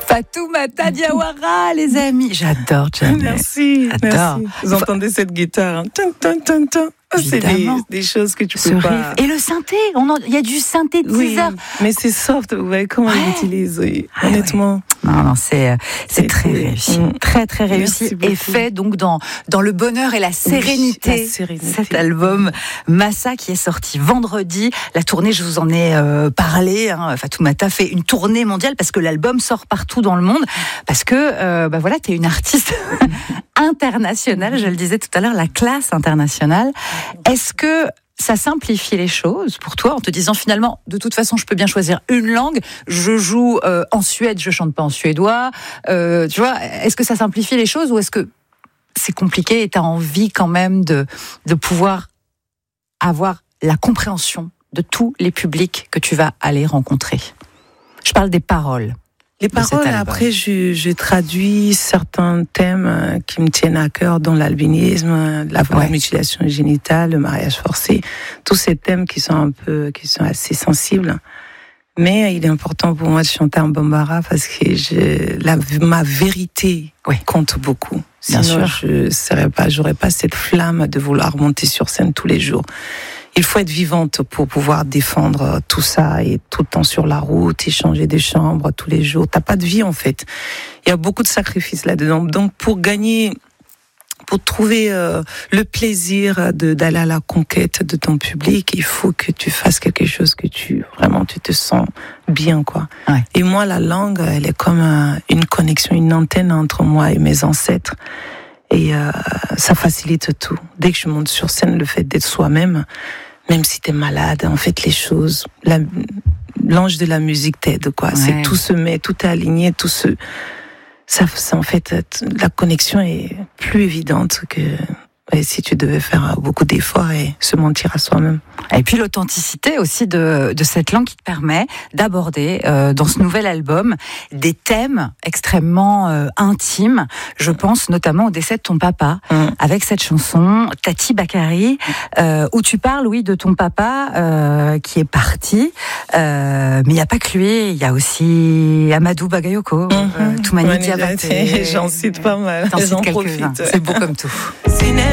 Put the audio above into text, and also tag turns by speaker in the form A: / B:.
A: Fatoumata Diawara, les amis. J'adore, Jamel.
B: Merci. Vous entendez cette guitare, hein. Tum, tum, tum, tum. C'est des choses que tu peux pas...
A: Et le synthé, il y a du synthétiseur.
B: Oui, mais c'est soft, vous voyez comment il utilise, honnêtement.
A: Oui. Non, c'est très réussi. Très, très réussi. Et fait donc dans le bonheur et la sérénité. Cet album Massa qui est sorti vendredi. La tournée, je vous en ai parlé. Fatoumata fait une tournée mondiale parce que l'album sort partout dans le monde. Parce que, voilà, t'es une artiste internationale. Je le disais tout à l'heure, la classe internationale. Est-ce que ça simplifie les choses pour toi en te disant finalement, de toute façon, je peux bien choisir une langue. Je joue en Suède, je chante pas en suédois. Tu vois, est-ce que ça simplifie les choses ou est-ce que c'est compliqué et tu as envie quand même de pouvoir avoir la compréhension de tous les publics que tu vas aller rencontrer? Je parle des paroles.
B: Les paroles, après, je traduis certains thèmes qui me tiennent à cœur, dont l'albinisme, la mutilation génitale, le mariage forcé, tous ces thèmes qui sont assez sensibles. Mais il est important pour moi de chanter en bambara parce que ma vérité compte beaucoup. Sinon, j'aurais pas cette flamme de vouloir monter sur scène tous les jours. Il faut être vivante pour pouvoir défendre tout ça et tout le temps sur la route et changer de chambre tous les jours. T'as pas de vie en fait. Il y a beaucoup de sacrifices là-dedans. Donc pour trouver le plaisir d'aller à la conquête de ton public, il faut que tu fasses quelque chose que tu te sens bien, quoi. Ouais. Et moi, la langue, elle est comme une connexion, une antenne entre moi et mes ancêtres. Et ça facilite tout. Dès que je monte sur scène, le fait d'être soi-même, même si t'es malade, en fait, les choses, l'ange de la musique t'aide, quoi. Ouais. C'est tout se met, tout est aligné, ça, en fait, la connexion est plus évidente que si tu devais faire beaucoup d'efforts et se mentir à soi-même.
A: Et puis l'authenticité aussi de cette langue qui te permet d'aborder dans ce nouvel album des thèmes extrêmement intimes. Je pense notamment au décès de ton papa avec cette chanson Tati Bakari où tu parles, oui, de ton papa qui est parti. Mais il n'y a pas que lui, il y a aussi Amadou Bagayoko, Toumani Diabaté.
B: J'en cite pas mal.
A: T'en cites quelques-uns. C'est beau comme tout.